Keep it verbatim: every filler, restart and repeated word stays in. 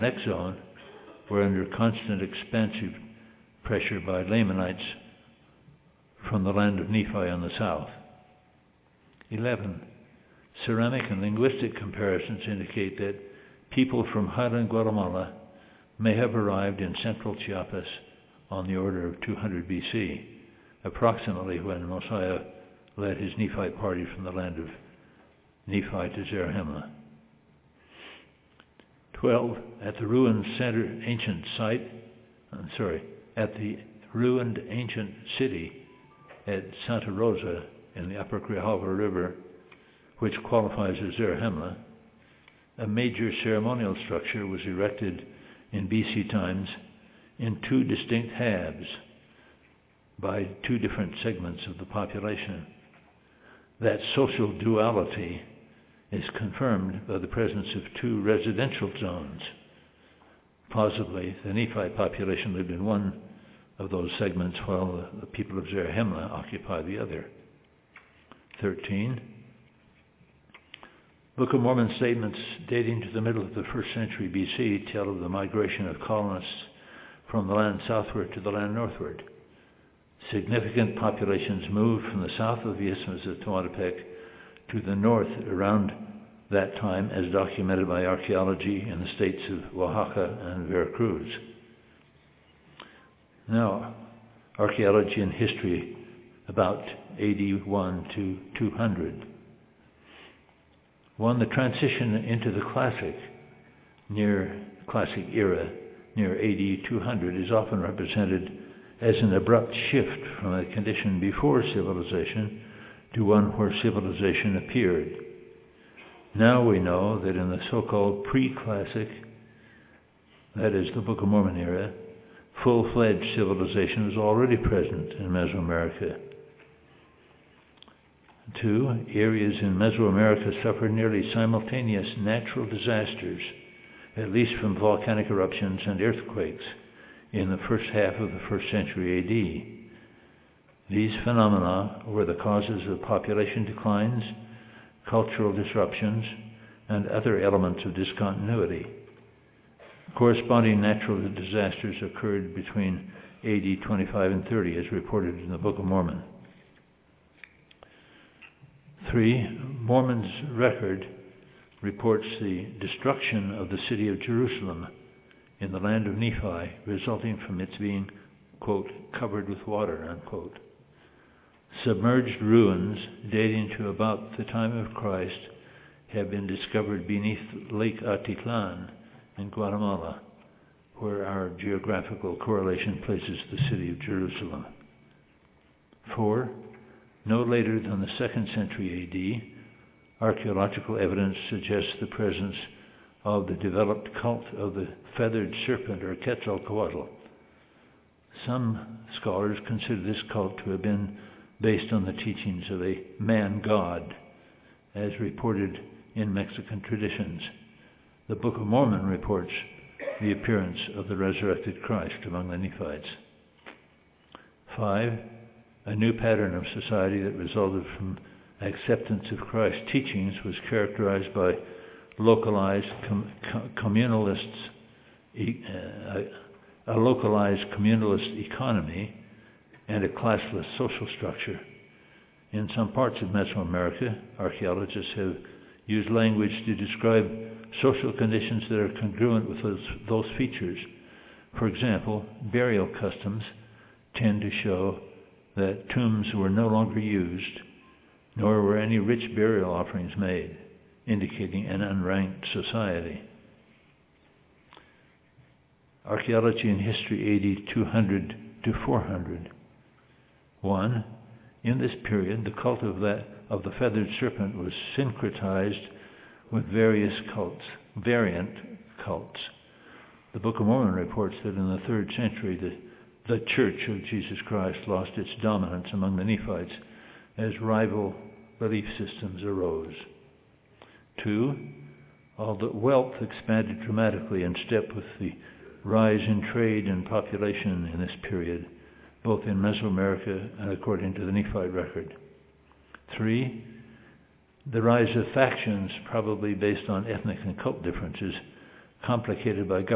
next zone were under constant expansive pressure by Lamanites from the land of Nephi on the south. eleven. Ceramic and linguistic comparisons indicate that people from highland Guatemala may have arrived in central Chiapas on the order of two hundred B C, approximately when Mosiah led his Nephite party from the land of Nephi to Zarahemla. twelve. At the ruined center ancient site, I'm sorry, at the ruined ancient city at Santa Rosa in the upper Grijalva River, which qualifies as Zarahemla, a major ceremonial structure was erected in B C times in two distinct halves by two different segments of the population. That social duality is confirmed by the presence of two residential zones. Plausibly, the Nephite population lived in one of those segments while the people of Zarahemla occupied the other. thirteen. Book of Mormon statements dating to the middle of the first century B C tell of the migration of colonists from the land southward to the land northward. Significant populations moved from the south of the Isthmus of Tehuantepec to the north around that time, as documented by archaeology in the states of Oaxaca and Veracruz. Now, archaeology and history about A D one to two hundred. One, the transition into the classic, near classic era, near A D two hundred, is often represented as an abrupt shift from a condition before civilization to one where civilization appeared. Now we know that in the so-called pre-classic, that is the Book of Mormon era, full-fledged civilization was already present in Mesoamerica. Two, areas in Mesoamerica suffered nearly simultaneous natural disasters, at least from volcanic eruptions and earthquakes, in the first half of the first century A D. These phenomena were the causes of population declines, cultural disruptions, and other elements of discontinuity. Corresponding natural disasters occurred between A D twenty-five and thirty, as reported in the Book of Mormon. Three, Mormon's record reports the destruction of the city of Jerusalem in the land of Nephi, resulting from its being, quote, covered with water, unquote. Submerged ruins dating to about the time of Christ have been discovered beneath Lake Atitlan in Guatemala, where our geographical correlation places the city of Jerusalem. Four, no later than the second century A D, archaeological evidence suggests the presence of the developed cult of the feathered serpent, or Quetzalcoatl. Some scholars consider this cult to have been based on the teachings of a man-god, as reported in Mexican traditions. The Book of Mormon reports the appearance of the resurrected Christ among the Nephites. Five, a new pattern of society that resulted from acceptance of Christ's teachings was characterized by localized com- com- communalists, e- uh, a localized communalist economy, and a classless social structure. In some parts of Mesoamerica, archaeologists have used language to describe social conditions that are congruent with those, those features. For example, burial customs tend to show that tombs were no longer used, nor were any rich burial offerings made, indicating an unranked society. Archaeology and history A D two hundred to four hundred. One, in this period, the cult of, that, of the feathered serpent was syncretized with various cults, variant cults. The Book of Mormon reports that in the third century, the The Church of Jesus Christ lost its dominance among the Nephites as rival belief systems arose. Two, although wealth expanded dramatically in step with the rise in trade and population in this period, both in Mesoamerica and according to the Nephite record. Three, the rise of factions, probably based on ethnic and cult differences, complicated by